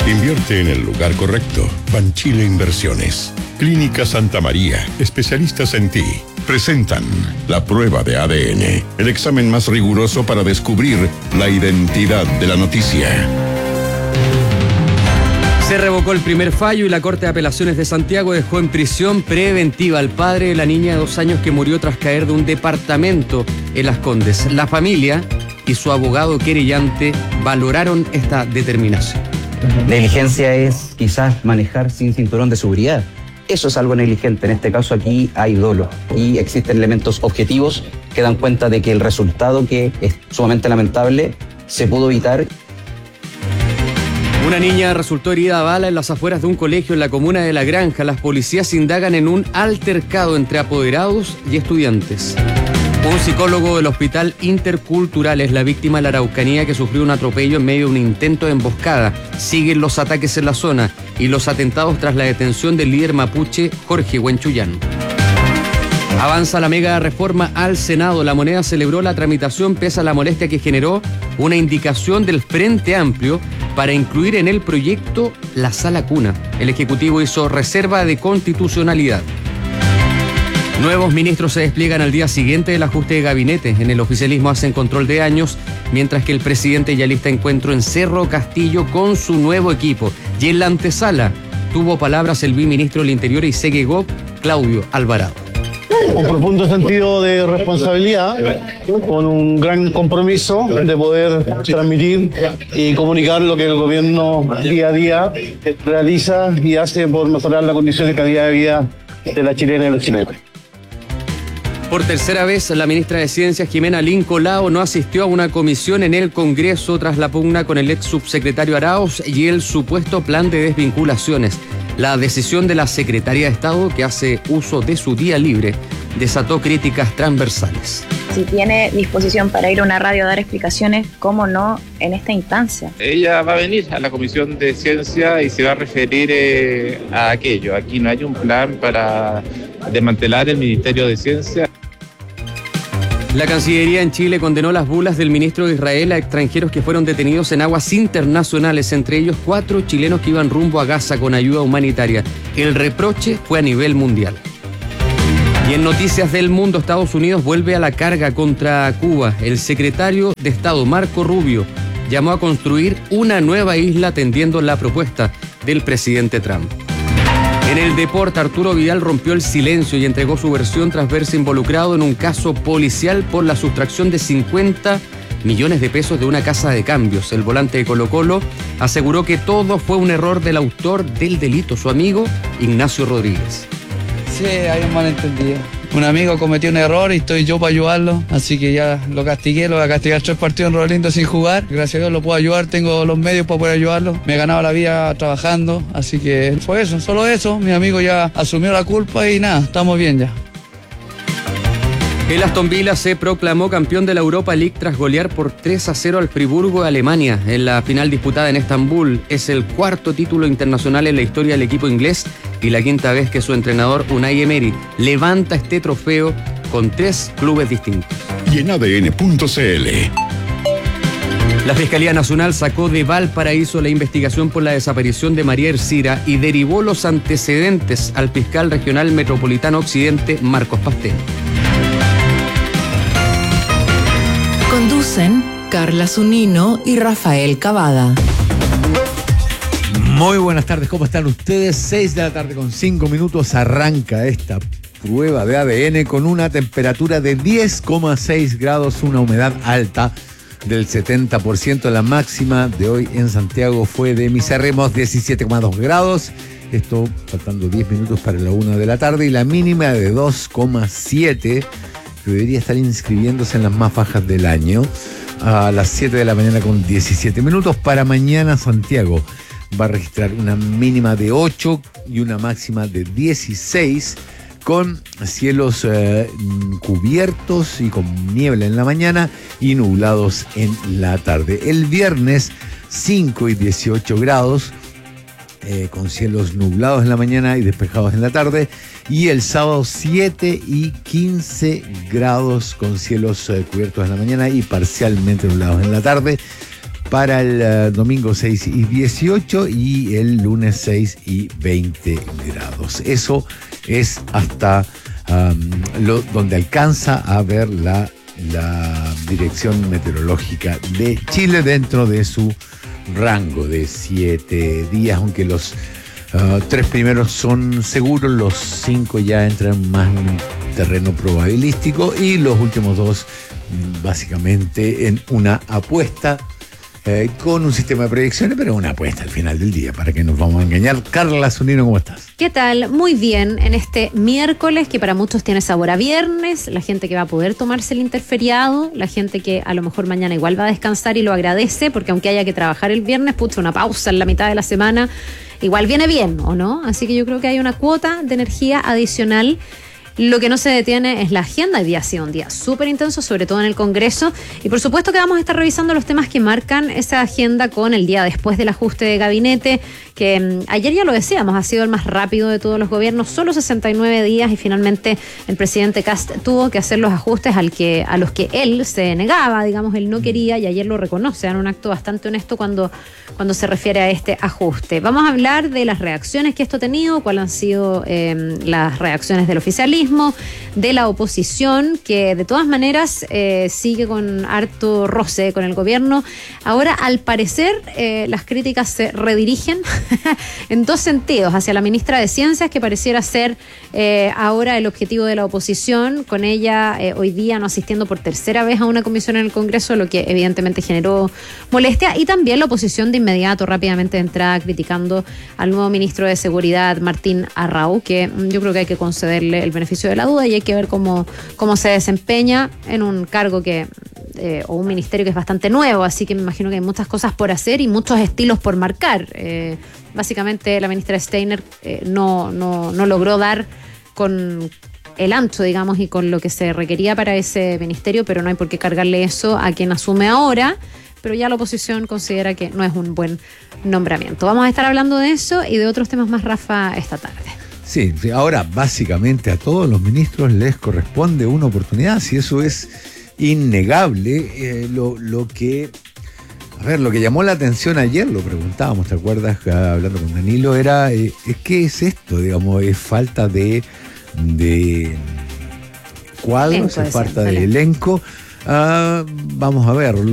Invierte en el lugar correcto. Banchile Inversiones. Clínica Santa María, especialistas en ti. Presentan la prueba de ADN, el examen más riguroso para descubrir la identidad de la noticia. Se revocó el primer fallo y la Corte de Apelaciones de Santiago dejó en prisión preventiva al padre de la niña de 2 años que murió tras caer de un departamento en Las Condes. La familia y su abogado querellante valoraron esta determinación. Negligencia es quizás manejar sin cinturón de seguridad. Eso es algo negligente. En este caso aquí hay dolo y existen elementos objetivos que dan cuenta de que el resultado, que es sumamente lamentable, se pudo evitar. Una niña resultó herida a bala en las afueras de un colegio en la comuna de La Granja. Las policías indagan en un altercado entre apoderados y estudiantes. Un psicólogo del Hospital Intercultural es la víctima de la Araucanía que sufrió un atropello en medio de un intento de emboscada. Siguen los ataques en la zona y los atentados tras la detención del líder mapuche Jorge Huenchuyán. Avanza la mega reforma al Senado. La Moneda celebró la tramitación pese a la molestia que generó una indicación del Frente Amplio para incluir en el proyecto la sala cuna. El Ejecutivo hizo reserva de constitucionalidad. Nuevos ministros se despliegan al día siguiente del ajuste de gabinete. En el oficialismo hacen control de años, mientras que el presidente ya lista encuentro en Cerro Castillo con su nuevo equipo. Y en la antesala tuvo palabras el viceministro del Interior y Segegov, Claudio Alvarado. Un profundo sentido de responsabilidad, con un gran compromiso de poder transmitir y comunicar lo que el gobierno día a día realiza y hace por mejorar las condiciones de calidad de vida de la chilena y los chilenos. Por tercera vez, la ministra de Ciencias, Jimena Lincolao, no asistió a una comisión en el Congreso tras la pugna con el ex subsecretario Arauz y el supuesto plan de desvinculaciones. La decisión de la Secretaría de Estado, que hace uso de su día libre, desató críticas transversales. Si tiene disposición para ir a una radio a dar explicaciones, ¿cómo no en esta instancia? Ella va a venir a la Comisión de Ciencia y se va a referir a aquello. Aquí no hay un plan para desmantelar el Ministerio de Ciencia. La Cancillería en Chile condenó las bulas del ministro de Israel a extranjeros que fueron detenidos en aguas internacionales, entre ellos 4 chilenos que iban rumbo a Gaza con ayuda humanitaria. El reproche fue a nivel mundial. Y en noticias del mundo, Estados Unidos vuelve a la carga contra Cuba. El secretario de Estado, Marco Rubio, llamó a construir una nueva isla atendiendo la propuesta del presidente Trump. En el deporte, Arturo Vidal rompió el silencio y entregó su versión tras verse involucrado en un caso policial por la sustracción de 50 millones de pesos de una casa de cambios. El volante de Colo-Colo aseguró que todo fue un error del autor del delito, su amigo Ignacio Rodríguez. Sí, hay un malentendido. Un amigo cometió un error y estoy yo para ayudarlo, así que ya lo castigué, lo voy a castigar 3 partidos en Rolando sin jugar. Gracias a Dios lo puedo ayudar, tengo los medios para poder ayudarlo. Me he ganado la vida trabajando, así que fue eso, solo eso. Mi amigo ya asumió la culpa y nada, estamos bien ya. El Aston Villa se proclamó campeón de la Europa League tras golear por 3-0 al Friburgo de Alemania en la final disputada en Estambul. Es el 4º título internacional en la historia del equipo inglés y la 5ª vez que su entrenador Unai Emery levanta este trofeo con 3 clubes distintos. Y en ADN.cl. La Fiscalía Nacional sacó de Valparaíso la investigación por la desaparición de María Ercira y derivó los antecedentes al fiscal regional metropolitano Occidente, Marcos Pastel. Conducen Carla Zunino y Rafael Cavada. Muy buenas tardes, ¿cómo están ustedes? 6 de la tarde con 5 minutos arranca esta prueba de ADN con una temperatura de 10,6 grados, una humedad alta del 70%. La máxima de hoy en Santiago fue de misérrimos 17,2 grados. Esto faltando 10 minutos para la 1 de la tarde, y la mínima de 2,7, que debería estar inscribiéndose en las más bajas del año, a las 7 de la mañana con 17 minutos. Para mañana Santiago va a registrar una mínima de 8 y una máxima de 16, con cielos cubiertos y con niebla en la mañana y nublados en la tarde. El viernes 5 y 18 grados, con cielos nublados en la mañana y despejados en la tarde. Y el sábado 7 y 15 grados con cielos cubiertos en la mañana y parcialmente nublados en la tarde. para el domingo 6 y 18 y el lunes 6 y 20 grados. Eso es hasta donde alcanza a ver la Dirección Meteorológica de Chile dentro de su rango de 7 días, aunque los 3 primeros son seguros, los 5 ya entran más en un terreno probabilístico y los últimos 2 básicamente en una apuesta con un sistema de proyecciones, pero una apuesta al final del día, para que nos vamos a engañar. Carla Zunino, ¿cómo estás? ¿Qué tal? Muy bien, en este miércoles que para muchos tiene sabor a viernes, la gente que va a poder tomarse el interferiado, la gente que a lo mejor mañana igual va a descansar y lo agradece, porque aunque haya que trabajar el viernes, pucha, una pausa en la mitad de la semana, igual viene bien, ¿o no? Así que yo creo que hay una cuota de energía adicional. Lo que no se detiene es la agenda. Hoy día ha sido un día súper intenso, sobre todo en el Congreso. Y por supuesto que vamos a estar revisando los temas que marcan esa agenda con el día después del ajuste de gabinete, que ayer ya lo decíamos, ha sido el más rápido de todos los gobiernos, solo 69 días, y finalmente el presidente Kast tuvo que hacer los ajustes a los que él se negaba, digamos, él no quería, y ayer lo reconoce en un acto bastante honesto cuando se refiere a este ajuste. Vamos a hablar de las reacciones que esto ha tenido, cuáles han sido las reacciones del oficialismo, de la oposición, que de todas maneras sigue con harto roce con el gobierno. Ahora, al parecer, las críticas se redirigen en dos sentidos, hacia la ministra de Ciencias, que pareciera ser ahora el objetivo de la oposición, con ella hoy día no asistiendo por tercera vez a una comisión en el Congreso, lo que evidentemente generó molestia, y también la oposición de inmediato, rápidamente de entrada, criticando al nuevo ministro de Seguridad, Martín Arrau, que yo creo que hay que concederle el beneficio de la duda y hay que ver cómo se desempeña en un cargo o un ministerio que es bastante nuevo, así que me imagino que hay muchas cosas por hacer y muchos estilos por marcar. Básicamente la ministra Steiner no logró dar con el ancho, digamos, y con lo que se requería para ese ministerio, pero no hay por qué cargarle eso a quien asume ahora, pero ya la oposición considera que no es un buen nombramiento. Vamos a estar hablando de eso y de otros temas más, Rafa, esta tarde. Sí, ahora básicamente a todos los ministros les corresponde una oportunidad, si eso es innegable. Lo que llamó la atención ayer, lo preguntábamos, ¿te acuerdas? Hablando con Danilo, era ¿qué es esto? Digamos, es falta de cuadros, es falta de elenco. Vamos a ver.